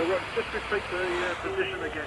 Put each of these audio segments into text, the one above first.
Right, just repeat the position again.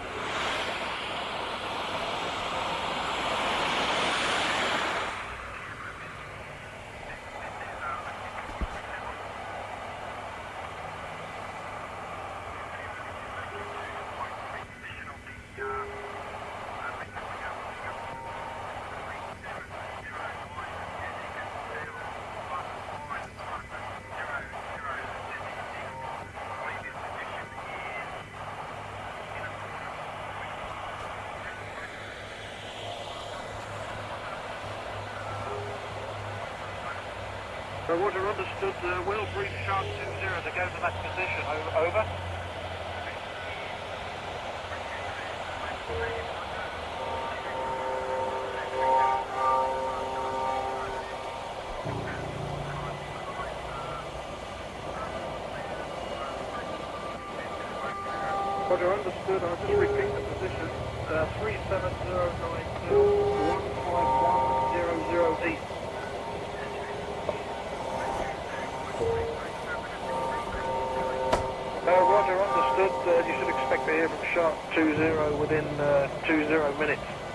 Roger, understood. We'll brief Shark 20 to go to that position. Over. Roger, understood. I'll just repeat the position. 37092 15100 east. Roger, understood. You should expect to hear from Shark 20 within 20 minutes.